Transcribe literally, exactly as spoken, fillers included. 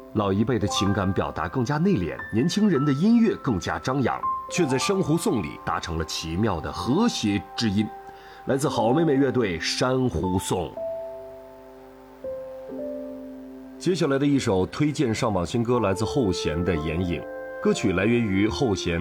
老一辈的情感表达更加内敛，年轻人的音乐更加张扬，却在珊瑚颂里达成了奇妙的和谐之音。来自好妹妹乐队《珊瑚颂》。接下来的一首推荐上榜新歌来自后弦的《眼影》，歌曲来源于后弦